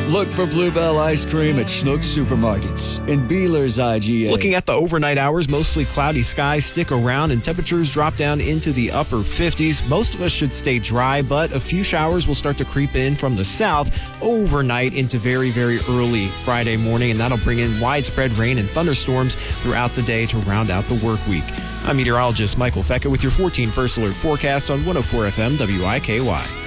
Look for Bluebell ice cream at Schnucks Supermarkets and Beeler's IGA. Looking at the overnight hours, mostly cloudy skies stick around and temperatures drop down into the upper 50s. Most of us should stay dry, but a few showers will start to creep in from the south overnight into very, very early Friday morning, and that'll bring in widespread rain and thunderstorms throughout the day to round out the work week. I'm meteorologist Michael Fecka with your 14 First Alert forecast on 104 FM WIKY.